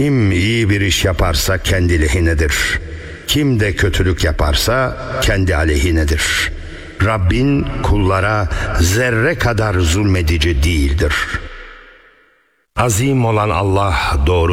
Kim iyi bir iş yaparsa kendi lehinedir. Kim de kötülük yaparsa kendi aleyhinedir. Rabbin kullara zerre kadar zulmedici değildir. Azim olan Allah doğru